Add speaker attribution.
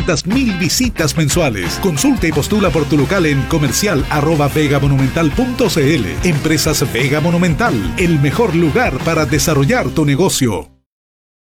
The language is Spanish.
Speaker 1: 200.000 visitas mensuales. Consulta y postula por tu local en comercial@vegamonumental.cl. Empresas Vega Monumental, el mejor lugar para desarrollar tu negocio.